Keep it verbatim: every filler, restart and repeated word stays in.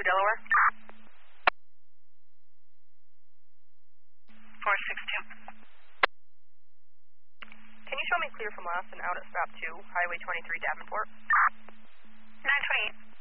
Delaware. four six two. Can you show me clear from last and out at stop two, Highway twenty-three, Davenport? nine twenty-eight.